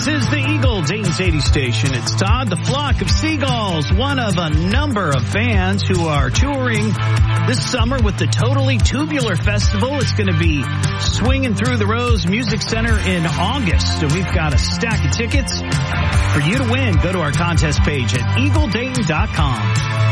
This is the Eagle Dayton Sadie Station. It's Todd, the Flock of Seagulls, one of a number of bands who are touring this summer with the Totally Tubular Festival. It's going to be swinging through the Rose Music Center in August. So we've got a stack of tickets for you to win. Go to our contest page at eagledayton.com.